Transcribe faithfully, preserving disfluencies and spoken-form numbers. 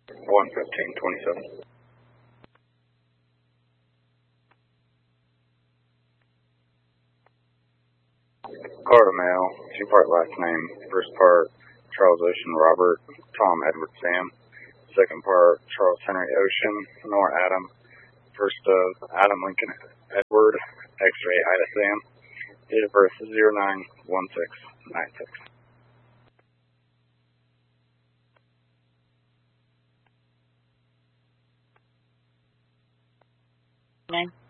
one fifteen twenty-seven. Carter male, two part last name, first part Charles Ocean Robert, Tom Edward Sam, second part Charles Henry Ocean, Nor Adam, first of Adam Lincoln Edward, X-ray Ida Sam, date of birth zero nine one six nine six. Name?